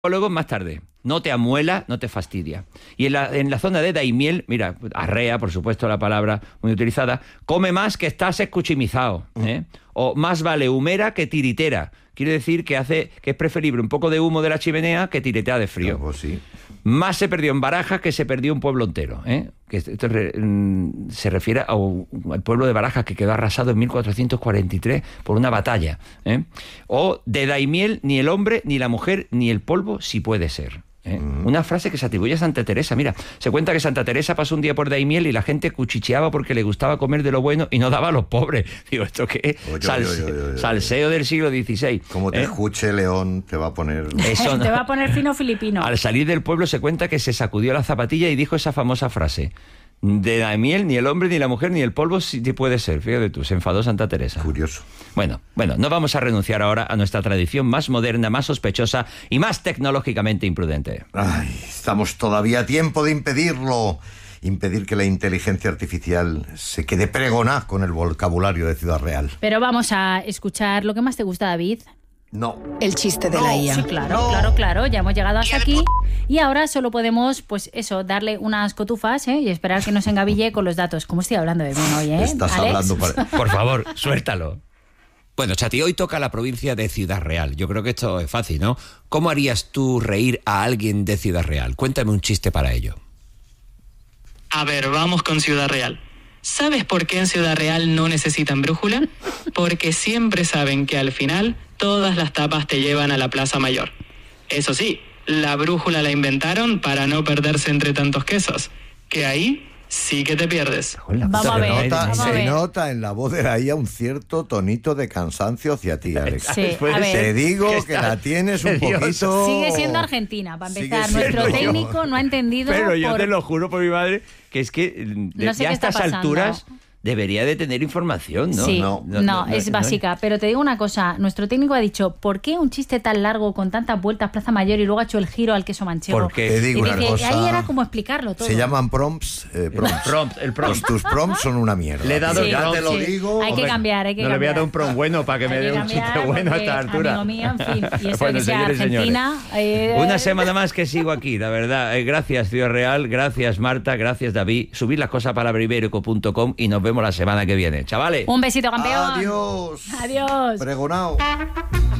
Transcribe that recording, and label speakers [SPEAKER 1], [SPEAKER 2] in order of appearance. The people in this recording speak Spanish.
[SPEAKER 1] luego más tarde. No te amuela, no te fastidia. Y en la zona de Daimiel, mira, arrea, por supuesto, la palabra muy utilizada, come más que estás escuchimizado, ¿eh? O más vale humera que tiritera. Quiere decir que es preferible un poco de humo de la chimenea que tiretea de frío.
[SPEAKER 2] Pues sí.
[SPEAKER 1] Más se perdió en Barajas que se perdió un pueblo entero, ¿eh? Que esto se refiere al pueblo de Barajas, que quedó arrasado en 1443 por una batalla, ¿eh? O de Daimiel ni el hombre, ni la mujer, ni el polvo si puede ser. Una frase que se atribuye a Santa Teresa. Mira, se cuenta que Santa Teresa pasó un día por Daimiel y la gente cuchicheaba porque le gustaba comer de lo bueno y no daba a los pobres. Digo, ¿esto qué es? Salseo del siglo XVI.
[SPEAKER 2] Como te escuche León, te va a poner...
[SPEAKER 3] Eso no. Te va a poner fino filipino.
[SPEAKER 1] Al salir del pueblo se cuenta que se sacudió la zapatilla y dijo esa famosa frase: de Daimiel ni el hombre, ni la mujer, ni el polvo si puede ser. Fíjate tú, se enfadó Santa Teresa.
[SPEAKER 2] Curioso.
[SPEAKER 1] Bueno, no vamos a renunciar ahora a nuestra tradición más moderna, más sospechosa y más tecnológicamente imprudente.
[SPEAKER 2] Ay, estamos todavía a tiempo de impedirlo. Impedir que la inteligencia artificial se quede pregona con el vocabulario de Ciudad Real.
[SPEAKER 3] Pero vamos a escuchar lo que más te gusta, David.
[SPEAKER 2] No.
[SPEAKER 4] El chiste de la IA.
[SPEAKER 3] Sí, claro. Ya hemos llegado hasta aquí. Y ahora solo podemos, pues eso, darle unas cotufas, ¿eh? Y esperar que nos engaville con los datos. ¿Cómo estoy hablando de mí hoy, eh?
[SPEAKER 2] Estás
[SPEAKER 3] Alex?
[SPEAKER 2] hablando
[SPEAKER 1] Por favor, suéltalo. Bueno, Chati, hoy toca la provincia de Ciudad Real. Yo creo que esto es fácil, ¿no? ¿Cómo harías tú reír a alguien de Ciudad Real? Cuéntame un chiste para ello.
[SPEAKER 5] A ver, vamos con Ciudad Real. ¿Sabes por qué en Ciudad Real no necesitan brújula? Porque siempre saben que al final todas las tapas te llevan a la Plaza Mayor. Eso sí, la brújula la inventaron para no perderse entre tantos quesos, que ahí sí que te pierdes.
[SPEAKER 3] Vamos a ver.
[SPEAKER 2] Se nota en la voz de la IA un cierto tonito de cansancio hacia ti, Alex.
[SPEAKER 3] Sí, a ver.
[SPEAKER 2] Te digo que la tienes un poquito...
[SPEAKER 3] Sigue siendo Argentina, para empezar.
[SPEAKER 2] Sigue
[SPEAKER 3] Nuestro
[SPEAKER 2] siendo
[SPEAKER 3] técnico no ha entendido...
[SPEAKER 1] Pero yo te lo juro por mi madre que es que
[SPEAKER 3] No sé
[SPEAKER 1] ya a
[SPEAKER 3] qué está
[SPEAKER 1] estas
[SPEAKER 3] pasando.
[SPEAKER 1] alturas debería de tener información, ¿no?
[SPEAKER 3] Sí,
[SPEAKER 1] No,
[SPEAKER 3] es básica. Pero te digo una cosa, nuestro técnico ha dicho, ¿por qué un chiste tan largo con tantas vueltas Plaza Mayor y luego ha hecho el giro al queso manchego?
[SPEAKER 1] Porque
[SPEAKER 2] Te digo
[SPEAKER 3] Y
[SPEAKER 2] una
[SPEAKER 3] dice,
[SPEAKER 2] cosa...
[SPEAKER 3] ahí era como explicarlo todo.
[SPEAKER 2] Se llaman prompts.
[SPEAKER 1] El prompt.
[SPEAKER 2] Pues tus prompts son una mierda.
[SPEAKER 1] Le he dado
[SPEAKER 3] Sí,
[SPEAKER 2] ya
[SPEAKER 1] prompt,
[SPEAKER 2] te lo
[SPEAKER 3] sí.
[SPEAKER 2] digo.
[SPEAKER 3] Hay que cambiar,
[SPEAKER 1] No le voy a dar un prompt bueno para que me dé un chiste bueno a esta altura.
[SPEAKER 3] Amigo mío, en fin. Y eso
[SPEAKER 1] Bueno,
[SPEAKER 3] que sea
[SPEAKER 1] señores y
[SPEAKER 3] Argentina...
[SPEAKER 1] Una semana más que sigo aquí, la verdad. Gracias, Ciudad Real. Gracias, Marta. Gracias, David. Subid las cosas para ibérico.com y nos vemos la semana que viene. Chavales.
[SPEAKER 3] Un besito, campeón.
[SPEAKER 2] Adiós.
[SPEAKER 3] Adiós.
[SPEAKER 2] Pregonao.